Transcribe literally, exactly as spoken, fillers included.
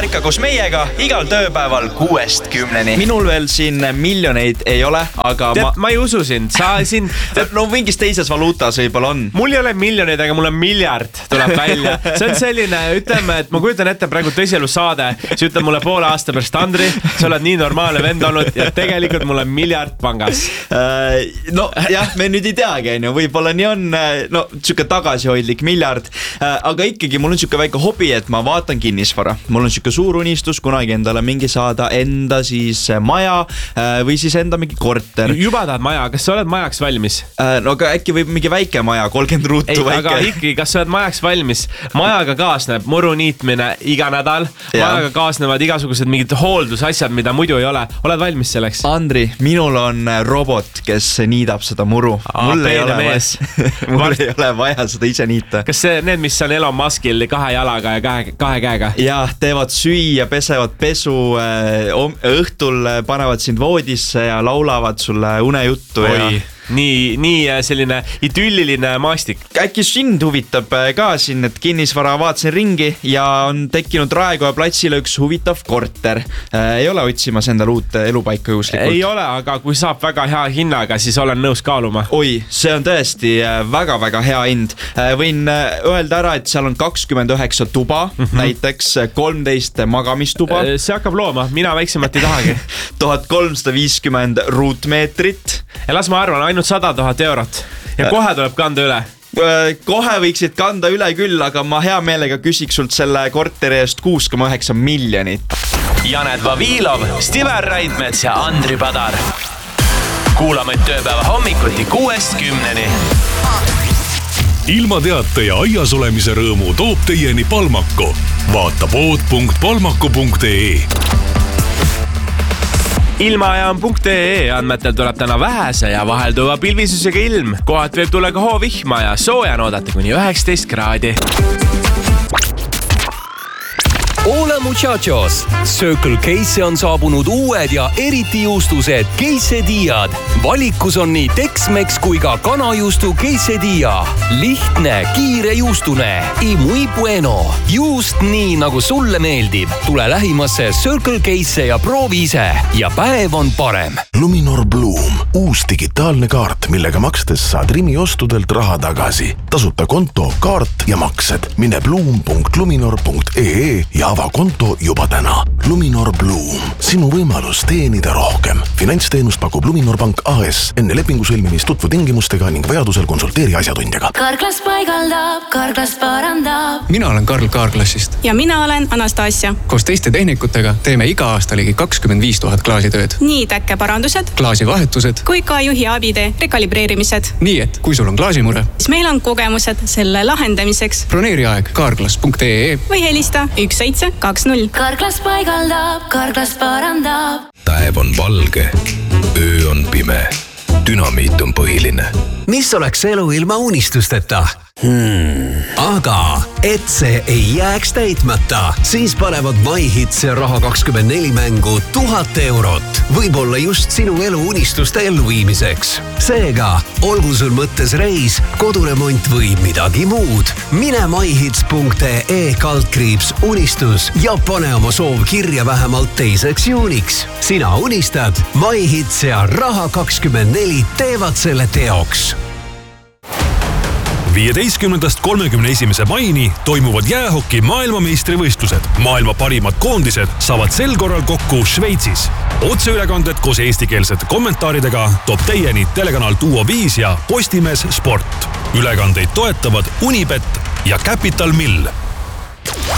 ikka koos meiega igal tööpäeval kuuest kümneni. Minul veel siin miljoneid ei ole, aga Tead, ma... ma ei usu sind, sa siin... No mingis teises valuutas võib-olla on. Mul ei ole miljoneid, aga mul on miljard tuleb välja. See on selline, ütleme, et ma kujutan ette praegu tõsielus saade. Sa ütled mulle poole aasta pärast, Andri, sa oled nii normaalne vend olnud ja tegelikult mul on miljard pangas. No jah, me nüüd ei teagi, võib-olla nii on, no siuke tagasihoidlik miljard, aga ikkagi mul on siuke väike hobi, et ma vaatan kinnisvara. Mul on siuke suur unistus kunagi endale mingi saada enda siis maja või siis enda mingi korter. Juba tahad maja, kas sa oled majaks valmis? No aga äkki võib mingi väike maja, kolmkümmend ruutu ei, väike. Aga ikkagi, kas sa oled majaks valmis? Majaga kaasneb muru niitmine iga nädal. Majaga kaasnevad igasugused mingid hooldusasjad, mida muidu ei ole. Oled valmis selleks? Andri, minul on robot, kes niidab seda muru. Aa, mul ei ole, mees. vaja, mul ei ole vaja seda ise niita. Kas see, need, mis on Elon Muskil kahe jalaga ja kahe, kahe käega? Jah, teevad süüa, pesevad pesu, õhtul panevad sind voodisse ja laulavad sulle unejuttu. Oi. Ja... Nii, nii selline idülliline maastik. Äkki sind huvitab ka siin, et kinnisvara vaatasin ringi ja on tekkinud Raekoja platsile üks huvitav korter. Ei ole otsimas endal uut elupaika juhuslikult? Ei ole, aga kui saab väga hea hinnaga, siis olen nõus kaaluma. Oi, see on tõesti väga-väga hea hind. Võin öelda ära, et seal on kakskümmend üheksa tuba, mm-hmm. näiteks kolmteist magamistuba. See hakkab looma, mina väiksemat ei tahagi. tuhat kolmsada viiskümmend ruutmeetrit. Ja las ma arvan, ainult sada tuhat eurot. Ja kohe tuleb kanda üle. Kohe võiksid kanda üle küll, aga ma hea meelega küsiks sult selle korteri eest kuus koma üheksa miljonit. Janed Vavilov, Stiver Raidmets ja Andri Padar. Kuulame tööpäeva hommikuti kuuest kümneni. Ilma teate ja aias olemise rõõmu toob teieni Palmako. Vaata pood punkt palmako punkt ee. Ilmaajam punkt ee andmetel tuleb täna vähese ja vahelduva pilvisusega ilm. Kohalt võib tulla ka hoovihma ja soojan oodata kuni üheksateist kraadi. Hola muchachos! Circle K'sse on saabunud uued ja eriti juustused quesadillad. Valikus on nii Tex-Mex kui ka kanajuustu quesadilla. Lihtne, kiire juustune. Y muy bueno. Juust nii, nagu sulle meeldib. Tule lähimasse Circle K'sse ja proovi ise. Ja päev on parem. Luminor Bloom. Uus digitaalne kaart, millega makstes saad Rimi ostudelt raha tagasi. Tasuta konto, kaart ja maksed. Mine bloom punkt luminor punkt ee ja ava konto juba täna. Luminor Bloom. Sinu võimalus teenida rohkem. Finantsteenust pakub Luminor Pank A S. Enne lepingu sõlmimist tutvu tingimustega ning vajadusel konsulteeri asjatundjaga. Karklas paigaldab, Karklas parandab. Mina olen Karl Kaarklassist. Ja mina olen Anastasia. Koos teiste tehnikutega teeme iga aasta ligi kakskümmend viis tuhat klaasitööd. Nii täkkeparandused, klaasivahetused kui ka juhi abide rekalibreerimised. Nii, et kui sul on klaasimure, siis meil on kogemused selle lahendamiseks. Broneeri aeg karklas punkt ee või helista üks seitse kaks null. Karklas paigaldab, Karklas parandab. Päev on valge, öö on pime, dünamiit on põhiline. Mis oleks elu ilma unistusteta? Hmm. Aga et see ei jääks täitmata, siis panevad MyHits ja Raha kakskümmend neli mängu tuhat eurot. Võib-olla just sinu elu unistuste elluviimiseks. Seega, olgu sul mõttes reis, koduremont või midagi muud. Mine myhits punkt ee kaldkriips unistus ja pane oma soov kirja vähemalt teiseks juuniks. Sina unistad, MyHits ja Raha kakskümmend neli teevad selle teoks. viieteistkümnendast kolmekümne esimese maini toimuvad jäähoki maailmameistrivõistlused. Maailma parimad koondised saavad sel korral kokku Šveitsis. Otseülekanded koos eestikeelsete kommentaaridega toob teieni telekanal Duo viis ja Postimees Sport. Ülekandeid toetavad Unibet ja Capital Mill.